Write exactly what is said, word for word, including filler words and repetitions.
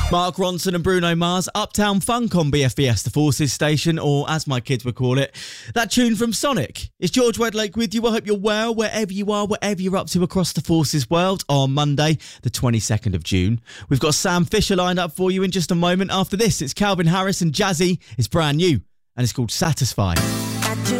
Mark Ronson and Bruno Mars, Uptown Funk on B F B S, the Forces station, or as my kids would call it, that tune from Sonic. It's George Wedlake with you. I hope you're well, wherever you are, whatever you're up to across the Forces world on Monday, the twenty-second of June. We've got Sam Fisher lined up for you in just a moment. After this, it's Calvin Harris and Jazzy. It's brand new, and it's called Satisfy.